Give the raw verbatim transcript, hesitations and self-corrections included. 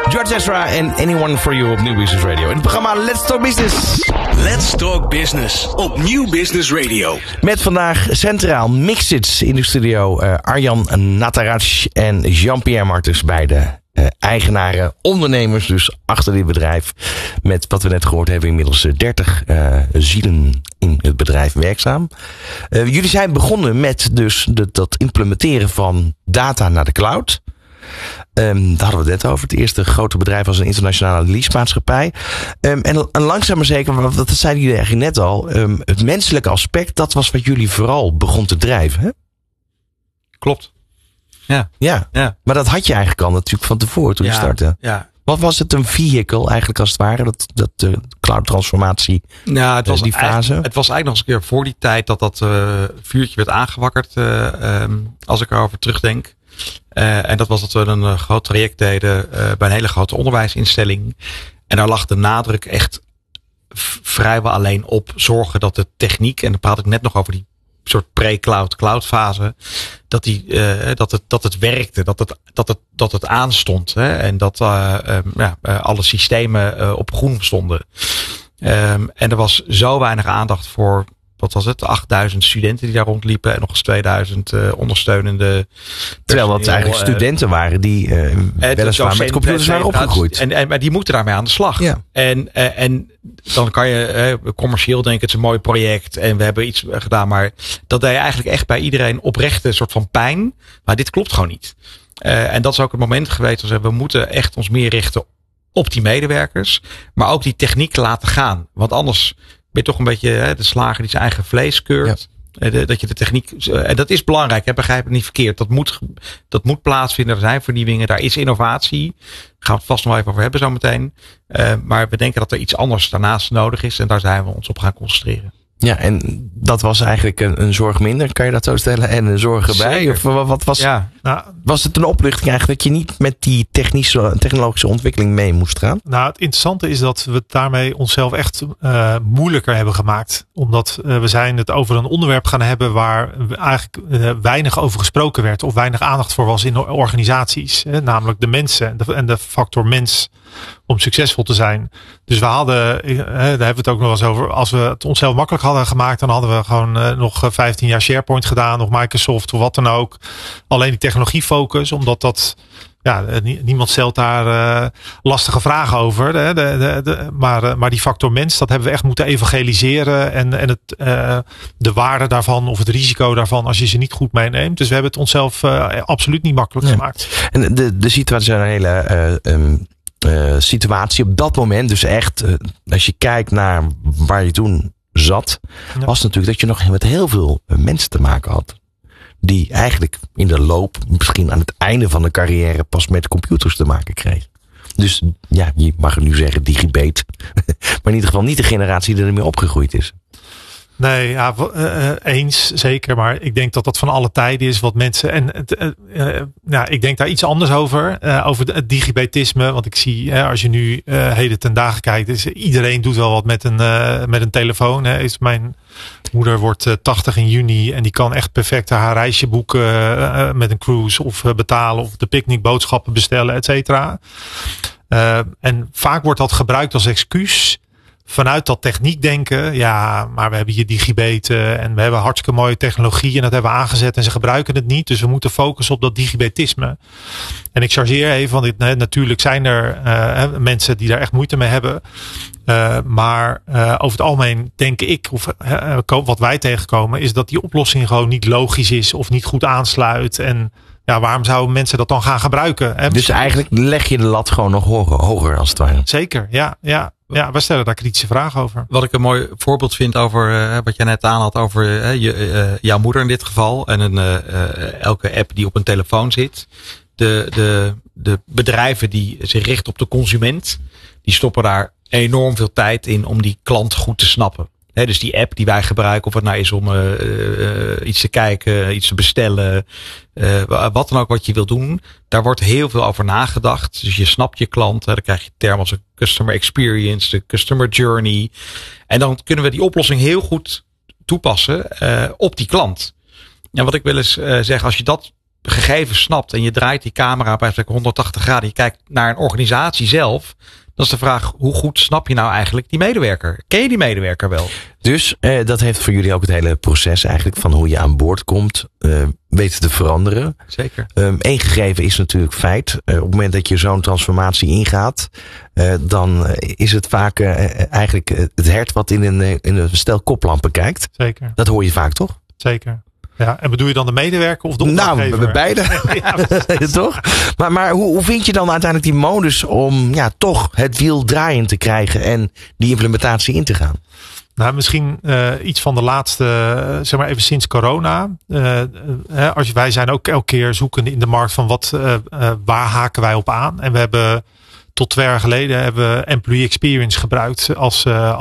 George Ezra en Anyone for You op Nieuw Business Radio. In het programma Let's Talk Business. Let's Talk Business op Nieuw Business Radio. Met vandaag centraal Mixits in de studio. Uh, Arjan Nataraj en Jean-Pierre Martens, beide uh, eigenaren, ondernemers dus achter dit bedrijf. Met wat we net gehoord hebben, inmiddels dertig uh, zielen in het bedrijf werkzaam. Uh, jullie zijn begonnen met dus de, dat implementeren van data naar de cloud. Um, daar hadden we het net over. Het eerste grote bedrijf was een internationale leasemaatschappij. Um, en, en langzaam maar zeker, dat zeiden jullie eigenlijk net al, um, het menselijke aspect, dat was wat jullie vooral begon te drijven. Hè? Klopt. Ja. Ja. ja. Maar dat had je eigenlijk al natuurlijk van tevoren toen ja, je startte. Ja. Wat was het een vehicle eigenlijk als het ware, dat, dat de cloud transformatie, nou, het was die fase? Het was eigenlijk nog eens een keer voor die tijd dat dat uh, vuurtje werd aangewakkerd, uh, um, als ik erover terugdenk. Uh, en dat was dat we een uh, groot traject deden uh, bij een hele grote onderwijsinstelling. En daar lag de nadruk echt v- vrijwel alleen op zorgen dat de techniek, en dan praat ik net nog over die soort pre-cloud cloud fase, dat die uh, dat het dat het werkte, dat het dat het dat het aanstond, hè, en dat uh, um, ja, uh, alle systemen uh, op groen stonden. Um, en er was zo weinig aandacht voor, wat was het, achtduizend studenten die daar rondliepen en nog eens tweeduizend uh, ondersteunende. Terwijl dat eigenlijk uh, studenten waren die uh, weliswaar met computers waren opgegroeid. En, en, maar die moeten daarmee aan de slag. Ja. En, uh, en dan kan je uh, commercieel denken, het is een mooi project en we hebben iets gedaan, maar dat deed je eigenlijk echt bij iedereen oprechte soort van pijn. Maar dit klopt gewoon niet. Uh, en dat is ook het moment geweest, dus we moeten echt ons meer richten op die medewerkers, maar ook die techniek laten gaan. Want anders ben je toch een beetje hè, de slager die zijn eigen vlees keurt. Ja. De, dat je de techniek, en dat is belangrijk, hè, begrijp het niet verkeerd. Dat moet, dat moet plaatsvinden. Er zijn vernieuwingen, daar is innovatie. Daar gaan we het vast nog even over hebben zo meteen. Uh, maar we denken dat er iets anders daarnaast nodig is. En daar zijn we ons op gaan concentreren. Ja, en dat was eigenlijk een, een zorg minder, kan je dat zo stellen? En een zorg erbij? Zeker. Of wat, wat was, Ja, nou, was het een opluchting eigenlijk dat je niet met die technische, technologische ontwikkeling mee moest gaan? Nou, het interessante is dat we daarmee onszelf echt uh, moeilijker hebben gemaakt. Omdat uh, we zijn het over een onderwerp gaan hebben waar eigenlijk uh, weinig over gesproken werd. Of weinig aandacht voor was in organisaties. Hè, namelijk de mensen en de, en de factor mens om succesvol te zijn. Dus we hadden, uh, daar hebben we het ook nog eens over. Als we het onszelf makkelijk hadden gemaakt, dan hadden we gewoon uh, nog vijftien jaar SharePoint gedaan. Nog Microsoft of wat dan ook. Alleen die technologiefocus, omdat dat, ja, niemand stelt daar uh, lastige vragen over. De, de, de, de, maar, uh, maar die factor mens, dat hebben we echt moeten evangeliseren. En, en het, uh, de waarde daarvan of het risico daarvan als je ze niet goed meeneemt. Dus we hebben het onszelf uh, absoluut niet makkelijk ja. gemaakt. En de, de situatie, een hele uh, um, uh, situatie op dat moment. Dus echt, uh, als je kijkt naar waar je toen zat, ja. was natuurlijk dat je nog met heel veel mensen te maken had. Die eigenlijk in de loop, misschien aan het einde van de carrière, pas met computers te maken kreeg. Dus ja, je mag het nu zeggen digibate. Maar in ieder geval niet de generatie die ermee opgegroeid is. Nee, ja, uh, eens zeker. Maar ik denk dat dat van alle tijden is wat mensen. En uh, uh, ja, ik denk daar iets anders over. Uh, over het digibatisme. Want ik zie, uh, als je nu uh, heden ten dagen kijkt, is iedereen doet wel wat met een, uh, met een telefoon. Hè. Is mijn moeder wordt uh, tachtig in juni en die kan echt perfect haar reisje boeken uh, met een cruise of uh, betalen of de picknickboodschappen bestellen, et cetera. Uh, en vaak wordt dat gebruikt als excuus. Vanuit dat techniek denken, ja, maar we hebben hier digibeten en we hebben hartstikke mooie technologie en dat hebben we aangezet en ze gebruiken het niet. Dus we moeten focussen op dat digibetisme. En ik chargeer even, want dit, natuurlijk zijn er uh, mensen die daar echt moeite mee hebben. Uh, maar uh, over het algemeen denk ik, of uh, wat wij tegenkomen, is dat die oplossing gewoon niet logisch is of niet goed aansluit. En ja, waarom zouden mensen dat dan gaan gebruiken? Hè? Dus eigenlijk leg je de lat gewoon nog hoger, hoger als het ware. Zeker, ja, ja. Ja, we stellen daar kritische vragen over. Wat ik een mooi voorbeeld vind over uh, wat jij net aan had over uh, je, uh, jouw moeder in dit geval. En een, uh, uh, elke app die op een telefoon zit. De, de, de bedrijven die zich richten op de consument, die stoppen daar enorm veel tijd in om die klant goed te snappen. He, dus die app die wij gebruiken, of het nou is om uh, uh, iets te kijken, iets te bestellen, uh, wat dan ook wat je wil doen, daar wordt heel veel over nagedacht. Dus je snapt je klant, hè, dan krijg je termen als een customer experience, de customer journey. En dan kunnen we die oplossing heel goed toepassen uh, op die klant. En wat ik wil eens uh, zeggen, als je dat gegevens snapt en je draait die camera bij honderdtachtig graden, je kijkt naar een organisatie zelf, dan is de vraag, hoe goed snap je nou eigenlijk die medewerker? Ken je die medewerker wel? Dus uh, dat heeft voor jullie ook het hele proces eigenlijk van hoe je aan boord komt uh, weten te veranderen. Zeker. Um, Eén gegeven is natuurlijk feit. Uh, op het moment dat je zo'n transformatie ingaat, uh, dan is het vaak uh, eigenlijk het hert wat in een, in een stel koplampen kijkt. Zeker. Dat hoor je vaak, toch? Zeker. Ja, en bedoel je dan de medewerker of de opdrachtgever? Nou, beide. Ja, toch? Maar, maar hoe, hoe vind je dan uiteindelijk die modus om ja, toch het wiel draaiend te krijgen en die implementatie in te gaan? Nou, misschien uh, iets van de laatste, uh, zeg maar even sinds corona. Uh, uh, als wij zijn ook elke keer zoekende in de markt van wat, uh, uh, waar haken wij op aan? En we hebben tot twee jaar geleden hebben we Employee Experience gebruikt als, uh,